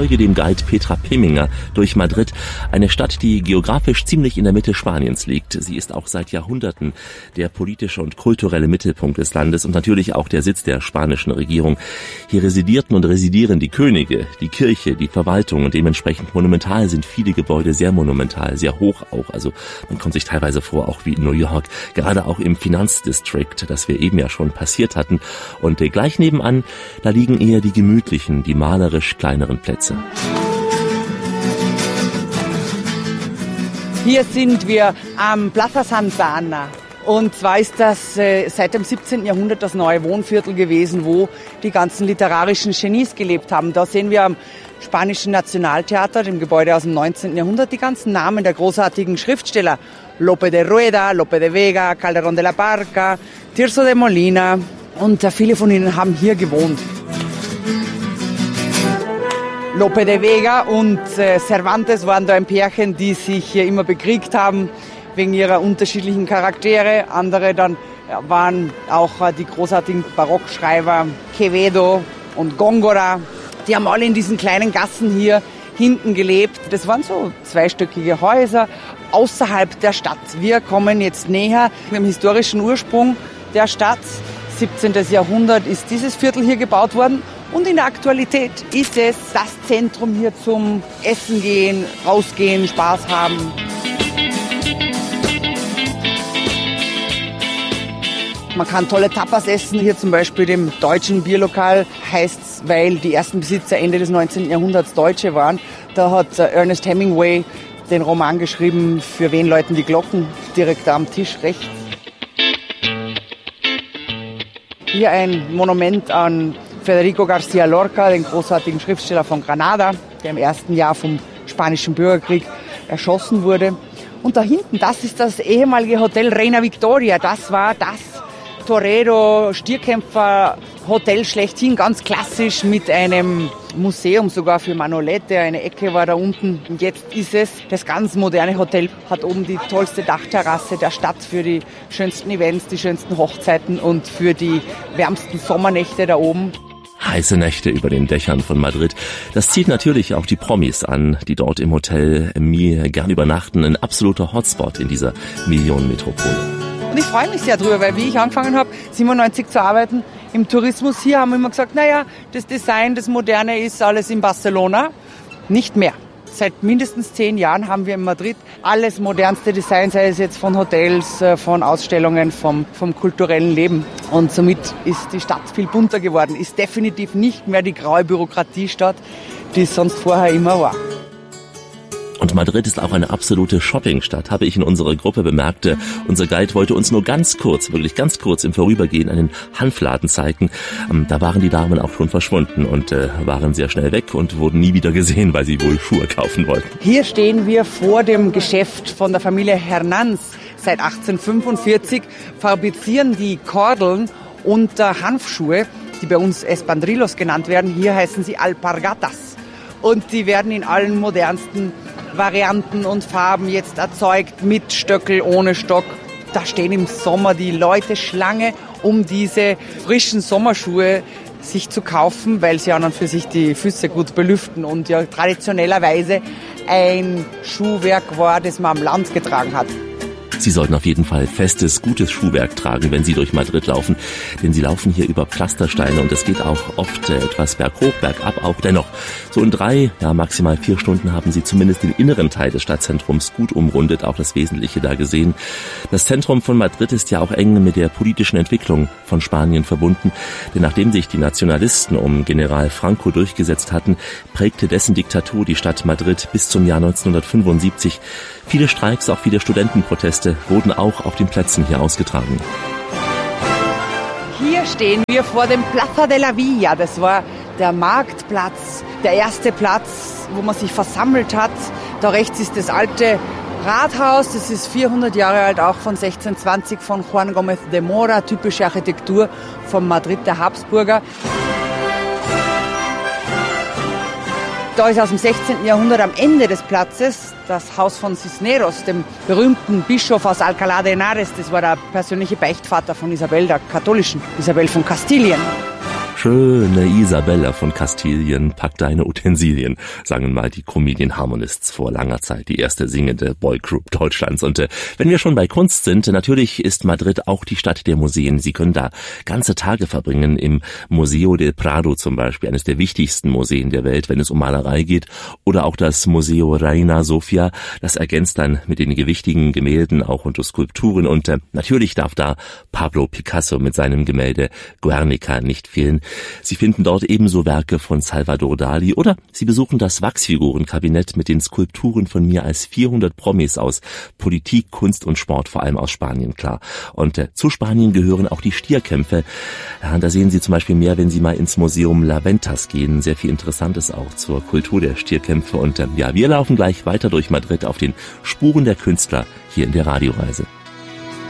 folge dem Guide Petra Peminger durch Madrid, eine Stadt, die geografisch ziemlich in der Mitte Spaniens liegt. Sie ist auch seit Jahrhunderten der politische und kulturelle Mittelpunkt des Landes und natürlich auch der Sitz der spanischen Regierung. Hier residierten und residieren die Könige, die Kirche, die Verwaltung und dementsprechend monumental sind viele Gebäude, sehr monumental, sehr hoch auch. Also man kommt sich teilweise vor, auch wie in New York, gerade auch im Finanzdistrikt, das wir eben ja schon passiert hatten. Und gleich nebenan, da liegen eher die gemütlichen, die malerisch kleineren Plätze. Hier sind wir am Plaza Santa Ana. Und zwar ist das seit dem 17. Jahrhundert das neue Wohnviertel gewesen, wo die ganzen literarischen Genies gelebt haben. Da sehen wir am Spanischen Nationaltheater, dem Gebäude aus dem 19. Jahrhundert, die ganzen Namen der großartigen Schriftsteller. Lope de Rueda, Lope de Vega, Calderón de la Barca, Tirso de Molina. Und viele von ihnen haben hier gewohnt. Lope de Vega und Cervantes waren da ein Pärchen, die sich immer bekriegt haben wegen ihrer unterschiedlichen Charaktere. Andere dann waren auch die großartigen Barockschreiber Quevedo und Góngora. Die haben alle in diesen kleinen Gassen hier hinten gelebt. Das waren so zweistöckige Häuser außerhalb der Stadt. Wir kommen jetzt näher dem historischen Ursprung der Stadt. 17. Jahrhundert ist dieses Viertel hier gebaut worden. Und in der Aktualität ist es das Zentrum hier zum Essen gehen, rausgehen, Spaß haben. Man kann tolle Tapas essen, hier zum Beispiel dem deutschen Bierlokal heißt's, weil die ersten Besitzer Ende des 19. Jahrhunderts Deutsche waren. Da hat Ernest Hemingway den Roman geschrieben, für wen läuten die Glocken, direkt am Tisch rechts. Hier ein Monument an Federico García Lorca, den großartigen Schriftsteller von Granada, der im ersten Jahr vom Spanischen Bürgerkrieg erschossen wurde. Und da hinten, das ist das ehemalige Hotel Reina Victoria. Das war das Torero-Stierkämpfer-Hotel schlechthin, ganz klassisch mit einem Museum sogar für Manolete. Eine Ecke war da unten. Und jetzt ist es das ganz moderne Hotel, hat oben die tollste Dachterrasse der Stadt für die schönsten Events, die schönsten Hochzeiten und für die wärmsten Sommernächte da oben. Heiße Nächte über den Dächern von Madrid. Das zieht natürlich auch die Promis an, die dort im Hotel Mir gern übernachten. Ein absoluter Hotspot in dieser Millionenmetropole. Und ich freue mich sehr drüber, weil wie ich angefangen habe, 97 zu arbeiten im Tourismus hier, haben wir immer gesagt, naja, das Design, das Moderne ist alles in Barcelona. Nicht mehr. Seit mindestens 10 Jahren haben wir in Madrid alles modernste Design, sei es jetzt von Hotels, von Ausstellungen, vom kulturellen Leben. Und somit ist die Stadt viel bunter geworden. Ist definitiv nicht mehr die graue Bürokratiestadt, die es sonst vorher immer war. Und Madrid ist auch eine absolute Shoppingstadt, habe ich in unserer Gruppe bemerkt. Unser Guide wollte uns nur ganz kurz, wirklich ganz kurz im Vorübergehen einen Hanfladen zeigen. Da waren die Damen auch schon verschwunden und waren sehr schnell weg und wurden nie wieder gesehen, weil sie wohl Schuhe kaufen wollten. Hier stehen wir vor dem Geschäft von der Familie Hernández. Seit 1845 fabrizieren die Kordeln und Hanfschuhe, die bei uns Espandrillos genannt werden. Hier heißen sie Alpargatas. Und die werden in allen modernsten Varianten und Farben jetzt erzeugt, mit Stöckel, ohne Stock. Da stehen im Sommer die Leute Schlange, um diese frischen Sommerschuhe sich zu kaufen, weil sie an und für sich die Füße gut belüften und ja traditionellerweise ein Schuhwerk war, das man am Land getragen hat. Sie sollten auf jeden Fall festes, gutes Schuhwerk tragen, wenn Sie durch Madrid laufen, denn Sie laufen hier über Pflastersteine und es geht auch oft etwas berghoch, bergab auch. Dennoch, so in 3, ja maximal 4 Stunden haben Sie zumindest den inneren Teil des Stadtzentrums gut umrundet, auch das Wesentliche da gesehen. Das Zentrum von Madrid ist ja auch eng mit der politischen Entwicklung von Spanien verbunden, denn nachdem sich die Nationalisten um General Franco durchgesetzt hatten, prägte dessen Diktatur die Stadt Madrid bis zum Jahr 1975. Viele Streiks, auch viele Studentenproteste wurden auch auf den Plätzen hier ausgetragen. Hier stehen wir vor dem Plaza de la Villa. Das war der Marktplatz, der erste Platz, wo man sich versammelt hat. Da rechts ist das alte Rathaus. Das ist 400 Jahre alt, auch von 1620 von Juan Gómez de Mora. Typische Architektur von Madrid der Habsburger. Da ist aus dem 16. Jahrhundert am Ende des Platzes das Haus von Cisneros, dem berühmten Bischof aus Alcalá de Henares. Das war der persönliche Beichtvater von Isabel, der katholischen Isabel von Kastilien. Schöne Isabella von Kastilien, pack deine Utensilien, sangen mal die Comedian Harmonists vor langer Zeit, die erste singende Boygroup Deutschlands. Und wenn wir schon bei Kunst sind, natürlich ist Madrid auch die Stadt der Museen. Sie können da ganze Tage verbringen im Museo del Prado zum Beispiel, eines der wichtigsten Museen der Welt, wenn es um Malerei geht, oder auch das Museo Reina Sofia. Das ergänzt dann mit den gewichtigen Gemälden auch und Skulpturen. Und natürlich darf da Pablo Picasso mit seinem Gemälde Guernica nicht fehlen. Sie finden dort ebenso Werke von Salvador Dali oder Sie besuchen das Wachsfigurenkabinett mit den Skulpturen von mehr als 400 Promis aus Politik, Kunst und Sport, vor allem aus Spanien, klar. Und zu Spanien gehören auch die Stierkämpfe. Ja, da sehen Sie zum Beispiel mehr, wenn Sie mal ins Museum La Ventas gehen. Sehr viel Interessantes auch zur Kultur der Stierkämpfe. Und ja, wir laufen gleich weiter durch Madrid auf den Spuren der Künstler hier in der Radioreise.